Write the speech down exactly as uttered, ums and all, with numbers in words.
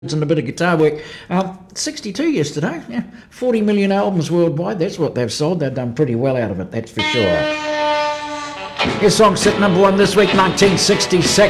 and a bit of guitar work. Um, sixty-two yesterday, yeah. forty million albums worldwide, that's what they've sold. They've done pretty well out of it, that's for sure. His song set number one this week, nineteen sixty-six.